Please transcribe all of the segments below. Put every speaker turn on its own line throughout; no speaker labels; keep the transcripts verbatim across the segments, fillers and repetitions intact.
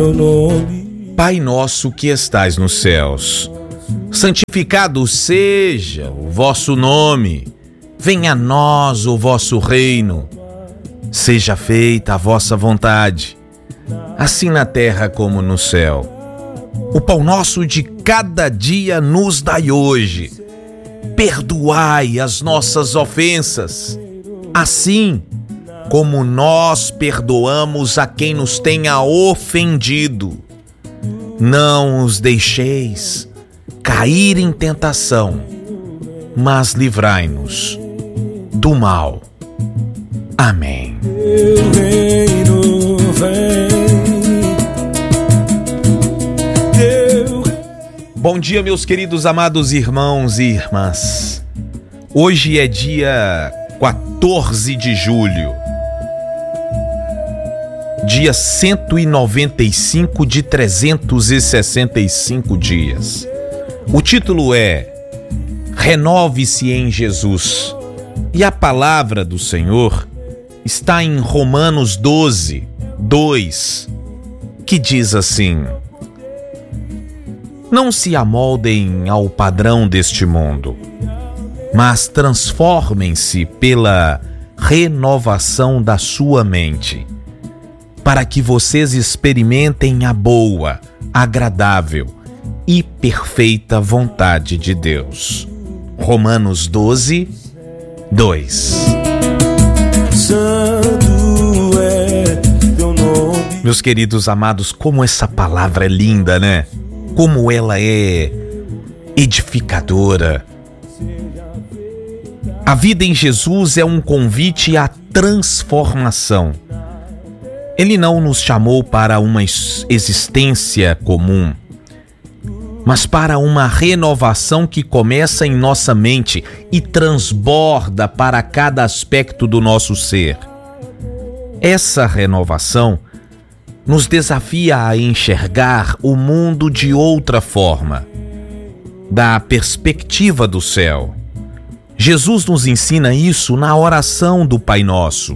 teu nome.
Pai nosso que estais nos céus, santificado seja o vosso nome. Venha a nós o vosso reino. Seja feita a vossa vontade, assim na terra como no céu. O pão nosso de cada dia nos dai hoje. Perdoai as nossas ofensas, assim como nós perdoamos a quem nos tenha ofendido. Não os deixeis cair em tentação, mas livrai-nos do mal. Amém.
Teu reino vem. Teu...
Bom dia, meus queridos amados irmãos e irmãs. Hoje é dia quatorze de julho, dia cento e noventa e cinco de trezentos e sessenta e cinco dias. O título é Renove-se em Jesus. E a palavra do Senhor está em Romanos doze, dois, que diz assim: não se amoldem ao padrão deste mundo, mas transformem-se pela renovação da sua mente, para que vocês experimentem a boa, agradável e perfeita vontade de Deus. Romanos doze, dois.
Santo é teu nome.
Meus queridos amados, como essa palavra é linda, né? Como ela é edificadora. A vida em Jesus é um convite à transformação. Ele não nos chamou para uma existência comum, mas para uma renovação que começa em nossa mente e transborda para cada aspecto do nosso ser. Essa renovação nos desafia a enxergar o mundo de outra forma, da perspectiva do céu. Jesus nos ensina isso na oração do Pai Nosso.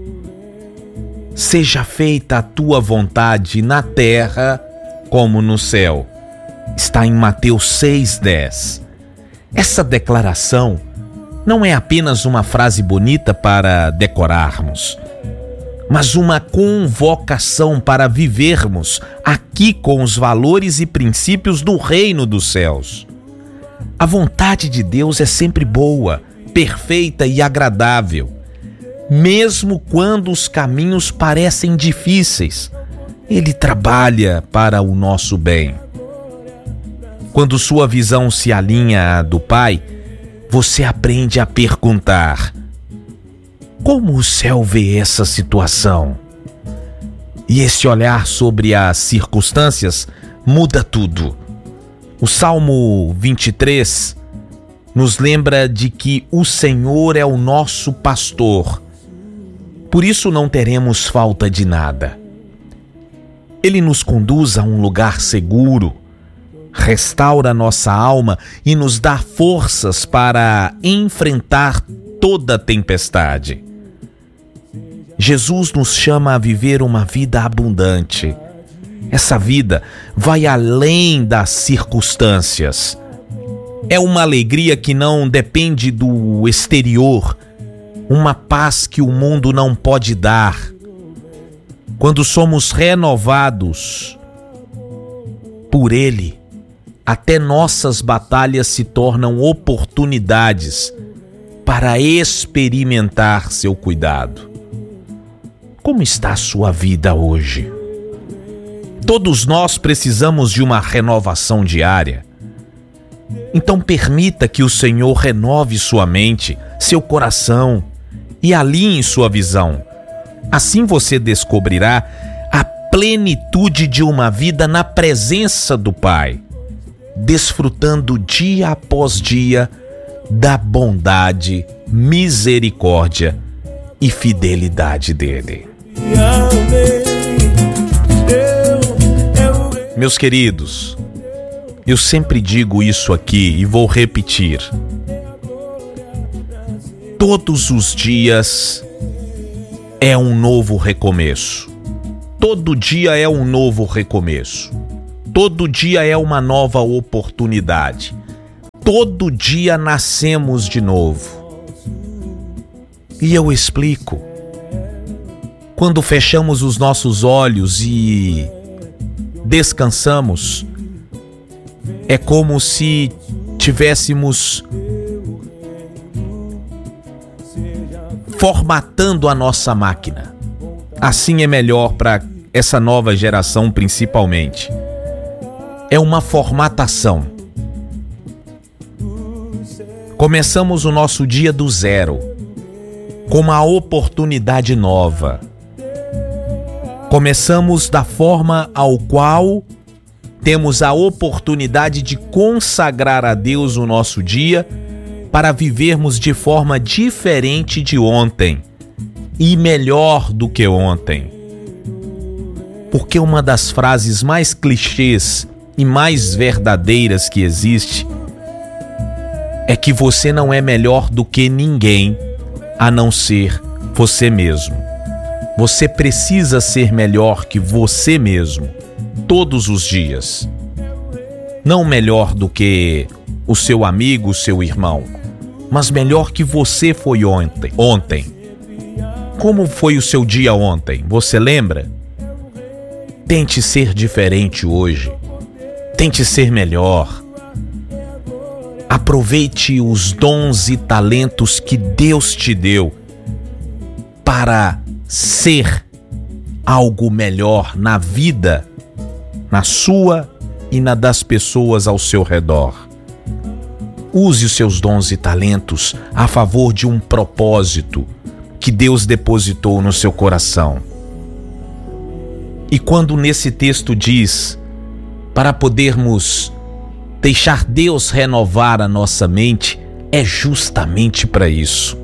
Seja feita a tua vontade na terra como no céu. Está em Mateus seis, dez. Essa declaração não é apenas uma frase bonita para decorarmos, mas uma convocação para vivermos aqui com os valores e princípios do reino dos céus. A vontade de Deus é sempre boa, perfeita e agradável, mesmo quando os caminhos parecem difíceis. Ele trabalha para o nosso bem. Quando sua visão se alinha à do Pai, você aprende a perguntar: como o céu vê essa situação? E esse olhar sobre as circunstâncias muda tudo. O Salmo vinte e três nos lembra de que o Senhor é o nosso pastor, por isso não teremos falta de nada. Ele nos conduz a um lugar seguro, restaura nossa alma e nos dá forças para enfrentar toda tempestade. Jesus nos chama a viver uma vida abundante. Essa vida vai além das circunstâncias. É uma alegria que não depende do exterior, uma paz que o mundo não pode dar. Quando somos renovados por Ele, até nossas batalhas se tornam oportunidades para experimentar seu cuidado. Como está a sua vida hoje? Todos nós precisamos de uma renovação diária. Então permita que o Senhor renove sua mente, seu coração e alinhe sua visão. Assim você descobrirá a plenitude de uma vida na presença do Pai, desfrutando dia após dia da bondade, misericórdia e fidelidade dele. Meus queridos, eu sempre digo isso aqui e vou repetir. Todos os dias é um novo recomeço. todo dia é um novo recomeço. Todo dia é uma nova oportunidade. Todo dia nascemos de novo. E eu explico. Quando fechamos os nossos olhos e descansamos, é como se tivéssemos formatando a nossa máquina. Assim é melhor para essa nova geração, principalmente. É uma formatação. Começamos o nosso dia do zero, com uma oportunidade nova. Começamos da forma ao qual temos a oportunidade de consagrar a Deus o nosso dia para vivermos de forma diferente de ontem e melhor do que ontem. Porque uma das frases mais clichês e mais verdadeiras que existe é que você não é melhor do que ninguém a não ser você mesmo. Você precisa ser melhor que você mesmo todos os dias. Não melhor do que o seu amigo, o seu irmão, mas melhor que você foi ontem. Ontem. Como foi o seu dia ontem? Você lembra? Tente ser diferente hoje. Tente ser melhor. Aproveite os dons e talentos que Deus te deu para ser algo melhor na vida, na sua e na das pessoas ao seu redor. Use os seus dons e talentos a favor de um propósito que Deus depositou no seu coração. E quando nesse texto diz para podermos deixar Deus renovar a nossa mente, é justamente para isso.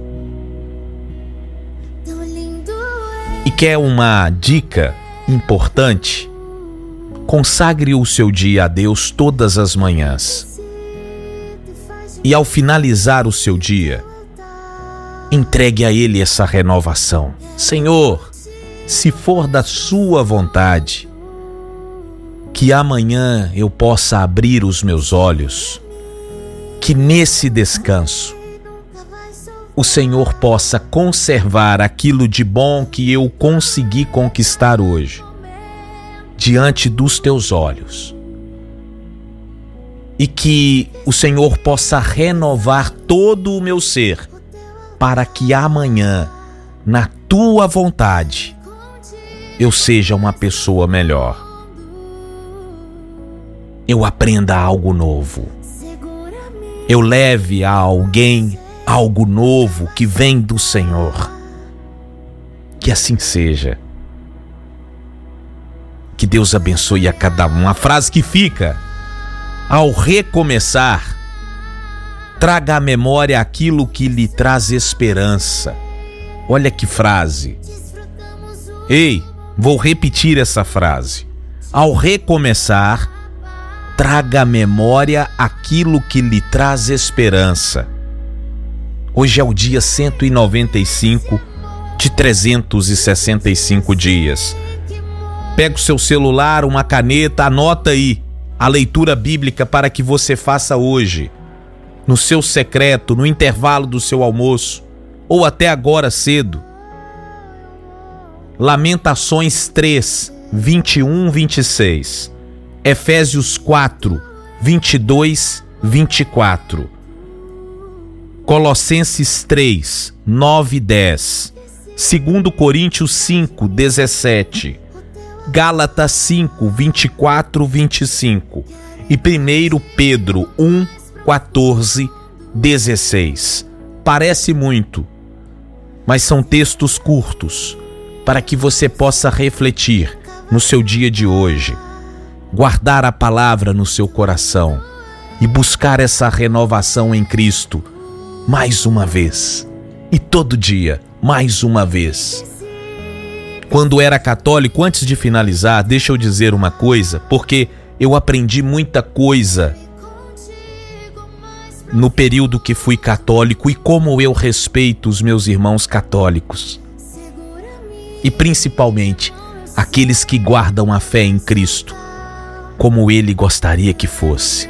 E quer uma dica importante? Consagre o seu dia a Deus todas as manhãs. E ao finalizar o seu dia, entregue a Ele essa renovação. Senhor, se for da sua vontade, que amanhã eu possa abrir os meus olhos, que nesse descanso o Senhor possa conservar aquilo de bom que eu consegui conquistar hoje, diante dos teus olhos. E que o Senhor possa renovar todo o meu ser, para que amanhã, na tua vontade, eu seja uma pessoa melhor. Eu aprenda algo novo. Eu leve a alguém algo novo que vem do Senhor. Que assim seja. Que Deus abençoe a cada um. A frase que fica: ao recomeçar, traga à memória aquilo que lhe traz esperança. Olha que frase. Ei, vou repetir essa frase. Ao recomeçar, traga à memória aquilo que lhe traz esperança. Hoje é o dia cento e noventa e cinco de trezentos e sessenta e cinco dias. Pega o seu celular, uma caneta, anota aí a leitura bíblica para que você faça hoje, no seu secreto, no intervalo do seu almoço, ou até agora cedo. Lamentações três, vinte e um, vinte e seis. Efésios quatro, vinte e dois, vinte e quatro. Colossenses três, nove e dez. Segundo Coríntios cinco, dezessete. Gálatas cinco, vinte e quatro, vinte e cinco. E primeiro Pedro um, quatorze, dezesseis. Parece muito, mas são textos curtos para que você possa refletir no seu dia de hoje, guardar a palavra no seu coração e buscar essa renovação em Cristo mais uma vez e todo dia mais uma vez. Quando era católico, antes de finalizar, deixa eu dizer uma coisa, porque eu aprendi muita coisa no período que fui católico e como eu respeito os meus irmãos católicos. E principalmente aqueles que guardam a fé em Cristo, como Ele gostaria que fosse.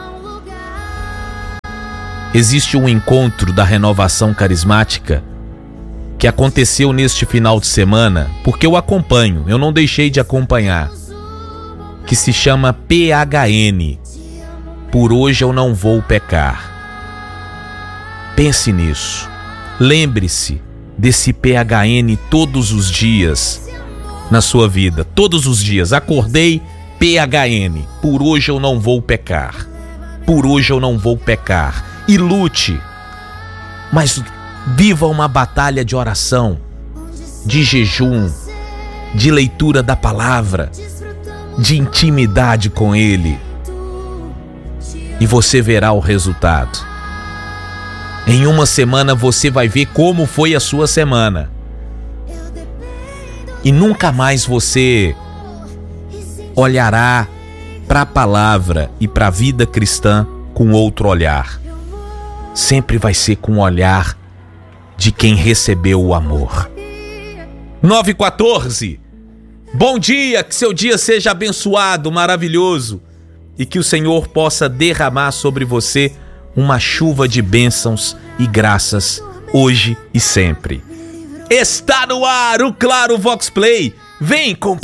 Existe um encontro da renovação carismática que aconteceu neste final de semana, porque eu acompanho, eu não deixei de acompanhar, que se chama P H N, Por Hoje Eu Não Vou Pecar. Pense nisso, lembre-se desse P H N todos os dias na sua vida, todos os dias. Acordei, P H N, por hoje eu não vou pecar, por hoje eu não vou pecar. E lute, mas viva uma batalha de oração, de jejum, de leitura da palavra, de intimidade com Ele, e você verá o resultado. Em uma semana você vai ver como foi a sua semana, e nunca mais você olhará para a palavra e para a vida cristã com outro olhar. Sempre vai ser com o olhar de quem recebeu o amor. nove e quatorze. Bom dia, que seu dia seja abençoado, maravilhoso, e que o Senhor possa derramar sobre você uma chuva de bênçãos e graças hoje e sempre. Está no ar o Claro Vox Play. Vem compartilhar.